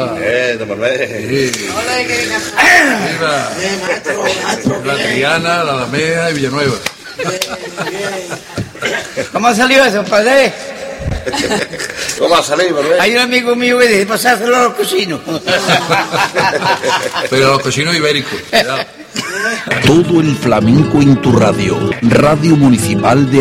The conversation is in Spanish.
Hola. Don Manuel. Sí. Viva. La Triana, la Alameda y Villanueva. ¿Cómo ha salido eso, padre? ¿Cómo ha salido, Manuel? Hay un amigo mío que dice pasárselo a los cocinos. Pero los cocinos ibéricos. Cuidado. Todo el flamenco en tu radio. Radio Municipal de